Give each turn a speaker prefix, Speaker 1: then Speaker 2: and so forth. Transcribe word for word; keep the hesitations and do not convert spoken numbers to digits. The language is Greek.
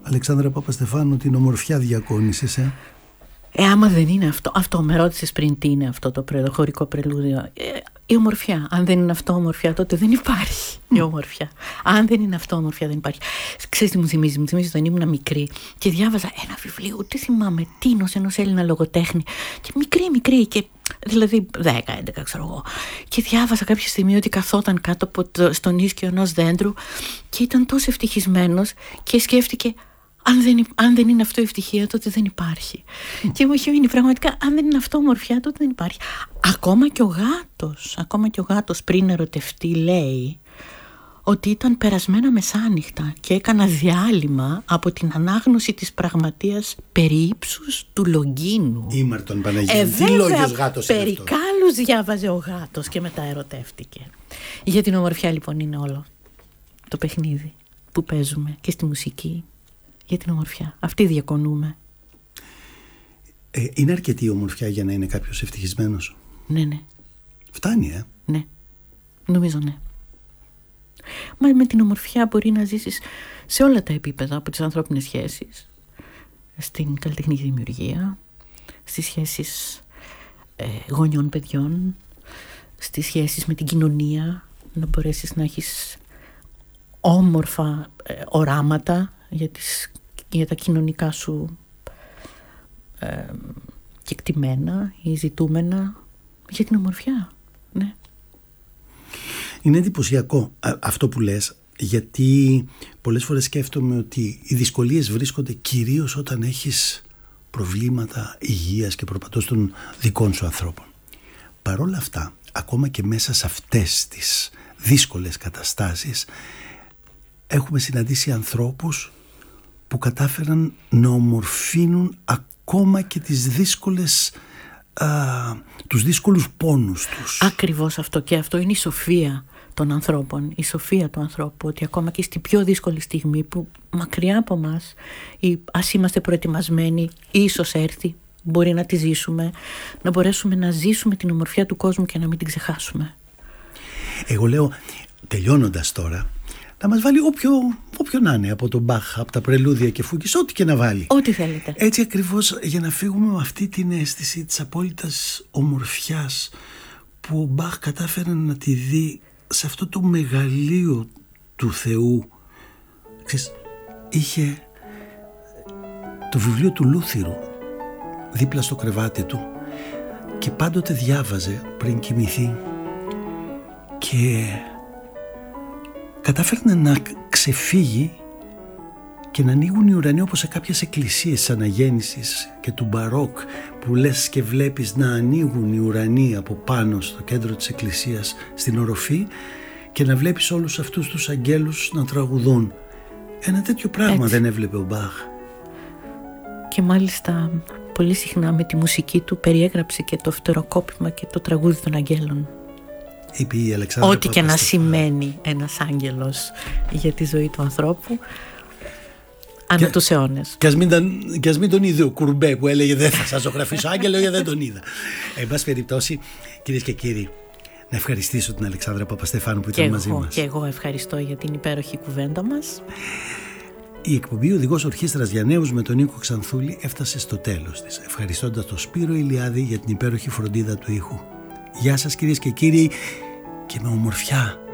Speaker 1: Αλεξάνδρα Παπαστεφάνου, την ομορφιά διακόνησες, ε?
Speaker 2: Ε, άμα δεν είναι αυτό, αυτό με ρώτησες πριν τι είναι αυτό το χωρικό πρελούδιο. Ε, η ομορφιά. Αν δεν είναι αυτό ομορφιά, τότε δεν υπάρχει η ομορφιά. Αν δεν είναι αυτό ομορφιά, δεν υπάρχει. Ξέρεις τι μου θυμίζει? Μου θυμίζει όταν ήμουν μικρή και διάβαζα ένα βιβλίο, τι θυμάμαι, τίνος ενός Έλληνα λογοτέχνη. Και μικρή, μικρή, και δηλαδή δέκα έντεκα ξέρω εγώ. Και διάβαζα κάποια στιγμή ότι καθόταν κάτω από το, στον ίσκιο ενός δέντρου και ήταν τόσο ευτυχισμένος και σκέφτηκε. Αν δεν, αν δεν είναι αυτό η ευτυχία, τότε δεν υπάρχει. Mm. Και μου είχε μείνει πραγματικά, αν δεν είναι αυτό ομορφιά, τότε δεν υπάρχει. Ακόμα και ο γάτος, ακόμα και ο γάτος πριν ερωτευτεί, λέει ότι ήταν περασμένα μεσάνυχτα και έκανα διάλειμμα από την ανάγνωση της πραγματείας περί ύψους του Λογκίνου.
Speaker 1: Ήμαρτον Παναγία,
Speaker 2: ε,
Speaker 1: τι λόγιος γάτος είναι
Speaker 2: περί
Speaker 1: αυτό?
Speaker 2: κάλους διάβαζε ο γάτος και μετά ερωτεύτηκε. Για την ομορφιά λοιπόν είναι όλο το παιχνίδι που παίζουμε και στη μουσική. Για την ομορφιά. Αυτή διακονούμε.
Speaker 1: Ε, είναι αρκετή η ομορφιά για να είναι κάποιος ευτυχισμένος?
Speaker 2: Ναι, ναι.
Speaker 1: Φτάνει, ε?
Speaker 2: Ναι. Νομίζω ναι. Μα με την ομορφιά μπορεί να ζήσεις σε όλα τα επίπεδα, από τις ανθρώπινες σχέσεις, στην καλλιτεχνική δημιουργία, στις σχέσεις ε, γονιών παιδιών, στις σχέσεις με την κοινωνία, να μπορέσεις να έχεις όμορφα ε, οράματα για, τις, για τα κοινωνικά σου ε, κεκτημένα ή ζητούμενα, για την ομορφιά. Ναι.
Speaker 1: Είναι εντυπωσιακό αυτό που λες, γιατί πολλές φορές σκέφτομαι ότι οι δυσκολίες βρίσκονται κυρίως όταν έχεις προβλήματα υγείας και προπατός των δικών σου ανθρώπων. Παρ' όλα αυτά, ακόμα και μέσα σε αυτές τις δύσκολες καταστάσεις, έχουμε συναντήσει ανθρώπους που κατάφεραν να ομορφύνουν ακόμα και τις δύσκολες, α, τους δύσκολους πόνους τους.
Speaker 2: Ακριβώς αυτό, και αυτό είναι η σοφία των ανθρώπων, η σοφία του ανθρώπου, ότι ακόμα και στη πιο δύσκολη στιγμή που μακριά από μας, ή ας είμαστε προετοιμασμένοι, ίσως έρθει, μπορεί να τη ζήσουμε, να μπορέσουμε να ζήσουμε την ομορφιά του κόσμου και να μην την ξεχάσουμε.
Speaker 1: Εγώ λέω, τελειώνοντας τώρα, να μας βάλει όποιο, όποιο να είναι, από τον Μπαχ, από τα πρελούδια και φούγκες, ό,τι και να βάλει.
Speaker 2: Ό,τι θέλετε.
Speaker 1: Έτσι ακριβώς, για να φύγουμε με αυτή την αίσθηση της απόλυτας ομορφιάς που ο Μπαχ κατάφερε να τη δει σε αυτό το μεγαλείο του Θεού. Ξέρεις, είχε το βιβλίο του Λούθυρου δίπλα στο κρεβάτι του και πάντοτε διάβαζε πριν κοιμηθεί, και κατάφερε να ξεφύγει και να ανοίγουν οι ουρανοί, όπως σε κάποιες εκκλησίες της Αναγέννησης και του Μπαρόκ, που λες και βλέπεις να ανοίγουν οι ουρανοί από πάνω στο κέντρο της εκκλησίας στην οροφή και να βλέπεις όλους αυτούς τους αγγέλους να τραγουδούν. Ένα τέτοιο πράγμα έτσι δεν έβλεπε ο Μπαχ.
Speaker 2: Και μάλιστα πολύ συχνά με τη μουσική του περιέγραψε και το φτεροκόπημα και το τραγούδι των αγγέλων.
Speaker 1: Είπε η Αλεξάνδρα
Speaker 2: Ό,τι και να σημαίνει ένας άγγελος για τη ζωή του ανθρώπου ανά τους αιώνες.
Speaker 1: Και ας μην, μην τον είδε ο Κουρμπέ που έλεγε δεν θα σας ζωγραφίσω άγγελο, γιατί δεν τον είδα. Εν πάση περιπτώσει, κυρίες και κύριοι, να ευχαριστήσω την Αλεξάνδρα Παπαστεφάνου που ήταν
Speaker 2: και
Speaker 1: μαζί
Speaker 2: εγώ,
Speaker 1: μας.
Speaker 2: Και εγώ ευχαριστώ για την υπέροχη κουβέντα μας.
Speaker 1: Η εκπομπή «Οδηγός Ορχήστρας για Νέους» με τον Νίκο Ξανθούλη έφτασε στο τέλος της, ευχαριστώντας τον Σπύρο Ηλιάδη για την υπέροχη φροντίδα του ήχου. Γεια σας κυρίες και κύριοι, και με ομορφιά